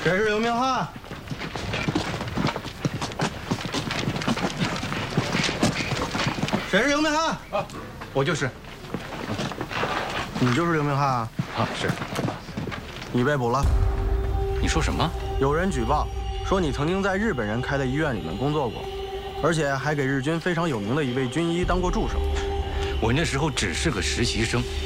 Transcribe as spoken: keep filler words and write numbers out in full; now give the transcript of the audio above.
谁是刘明翰？谁是刘明翰？ 啊，我就是。 你就是刘明翰啊？ 啊，是。 你被捕了。 你说什么？ 有人举报说你曾经在日本人开的医院里面工作过，而且还给日军非常有名的一位军医当过助手。 我那时候只是个实习生。